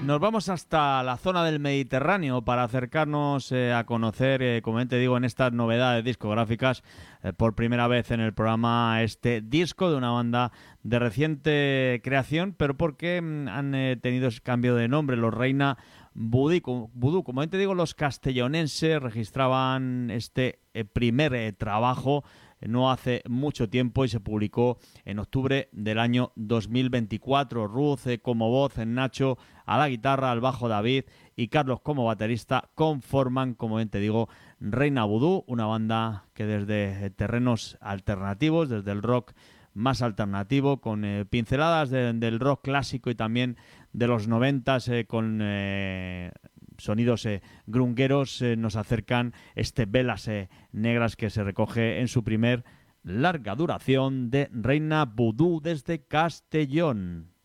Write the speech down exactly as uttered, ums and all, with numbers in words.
Nos vamos hasta la zona del Mediterráneo para acercarnos eh, a conocer, eh, como te digo, en estas novedades discográficas, eh, por primera vez en el programa, este disco de una banda de reciente creación, pero porque mm, han eh, tenido ese cambio de nombre, los Reina Vudú. Vudú. Como te digo, los castellonenses registraban este eh, primer eh, trabajo no hace mucho tiempo y se publicó en octubre del año dos mil veinticuatro. Ruth eh, como voz, Nacho a la guitarra, al bajo David y Carlos como baterista conforman, como bien te digo, Reina Vudú, una banda que desde terrenos alternativos, desde el rock más alternativo, con eh, pinceladas de, del rock clásico y también de los noventas, eh, con eh, sonidos eh, grungueros, eh, nos acercan este Velas eh, Negras, que se recoge en su primer larga duración de Reina Vudú desde Castellón.